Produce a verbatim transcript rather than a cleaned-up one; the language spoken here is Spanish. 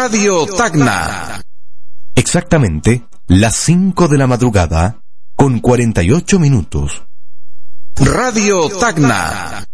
Radio Tacna. Exactamente las cinco de la madrugada con cuarenta y ocho minutos. Radio Tacna.